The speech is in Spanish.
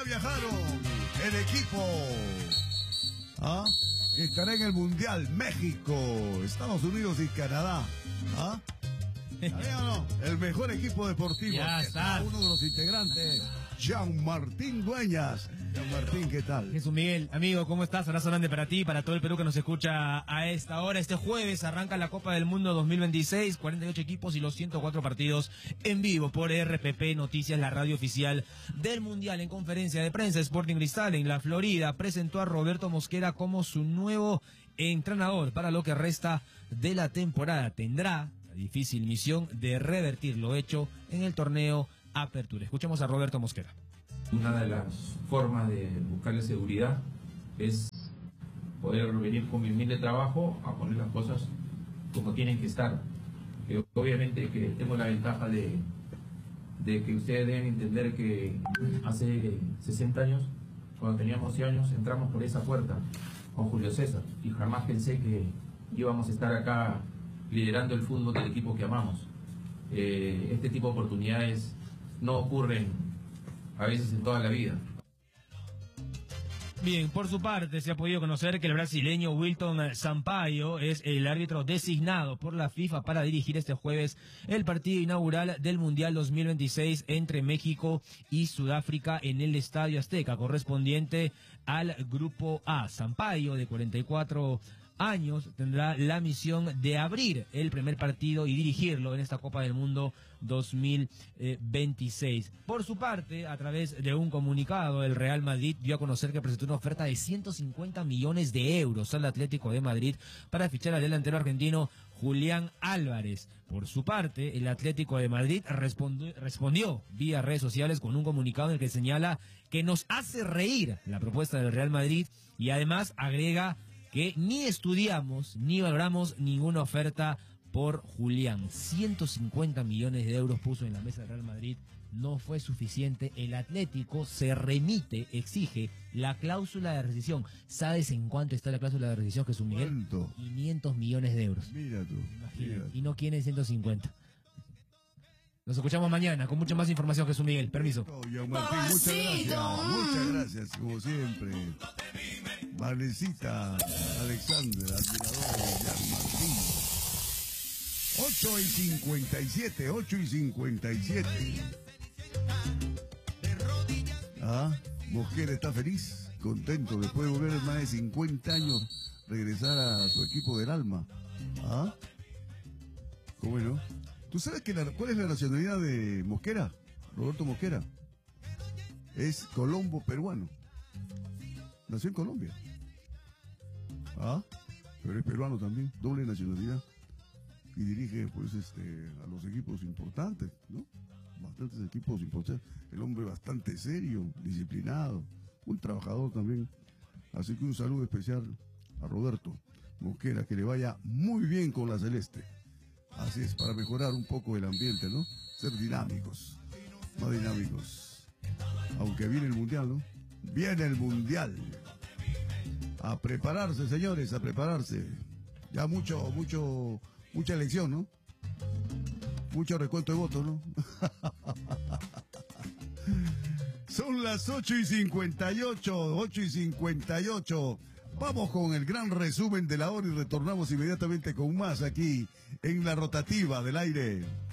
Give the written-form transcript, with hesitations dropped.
viajaron el equipo que estará en el Mundial. México, Estados Unidos y Canadá. ¿Sabía o no? El mejor equipo deportivo. Ya está. Uno de los integrantes, Jean Martín Dueñas. Jean Martín, ¿qué tal? Jesús Miguel, amigo, ¿cómo estás? Abrazo grande para ti, para todo el Perú que nos escucha a esta hora. Este jueves arranca la Copa del Mundo 2026, 48 equipos y los 104 partidos en vivo por RPP Noticias, la radio oficial del Mundial. En conferencia de prensa, Sporting Cristal en la Florida presentó a Roberto Mosquera como su nuevo entrenador para lo que resta de la temporada. Tendrá la difícil misión de revertir lo hecho en el torneo Apertura. Escuchemos a Roberto Mosquera. Una de las formas de buscarle seguridad es poder venir con mi humilde trabajo a poner las cosas como tienen que estar. Obviamente que tengo la ventaja de que ustedes deben entender que hace 60 años, cuando teníamos 11 años, entramos por esa puerta con Julio César y jamás pensé que íbamos a estar acá liderando el fútbol del equipo que amamos. Este tipo de oportunidades no ocurren a veces en toda la vida. Bien, por su parte se ha podido conocer que el brasileño Wilton Sampaio es el árbitro designado por la FIFA para dirigir este jueves el partido inaugural del Mundial 2026 entre México y Sudáfrica en el Estadio Azteca, correspondiente al Grupo A. Sampaio, de 44 años, tendrá la misión de abrir el primer partido y dirigirlo en esta Copa del Mundo 2026. Por su parte, a través de un comunicado, el Real Madrid dio a conocer que presentó una oferta de 150 millones de euros al Atlético de Madrid para fichar al delantero argentino Julián Álvarez. Por su parte, el Atlético de Madrid respondió vía redes sociales con un comunicado en el que señala que nos hace reír la propuesta del Real Madrid y además agrega que ni estudiamos ni valoramos ninguna oferta por Julián. 150 millones de euros puso en la mesa del Real Madrid. No fue suficiente. El Atlético se remite, exige la cláusula de rescisión. ¿Sabes en cuánto está la cláusula de rescisión, Jesús Miguel? ¿Cuánto? 500 millones de euros. Mira tú. Mira. Y no quieren 150. Nos escuchamos mañana con mucha más información, Jesús Miguel. Permiso. Jean Martín, muchas gracias. Muchas gracias, como siempre. Valecita, Alexander, admirador de Jean Martín. 8:57. Mosquera está feliz, contento, después de volver más de 50 años, regresar a su equipo del alma. ¿Cómo no? ¿Tú sabes cuál es la nacionalidad de Mosquera? Roberto Mosquera. Es colombo peruano. Nació en Colombia. Pero es peruano también, doble nacionalidad. Y dirige, pues, a los equipos importantes, ¿no? Bastantes equipos importantes. El hombre bastante serio, disciplinado, un trabajador también. Así que un saludo especial a Roberto Mosquera, que le vaya muy bien con la celeste. Así es, para mejorar un poco el ambiente, ¿no? Ser dinámicos, más dinámicos. Aunque viene el Mundial, ¿no? Viene el Mundial. A prepararse, señores, a prepararse. Ya mucha elección, ¿no? Mucho recuento de votos, ¿no? Son las 8:58. Vamos con el gran resumen de la hora y retornamos inmediatamente con más aquí en la rotativa del aire.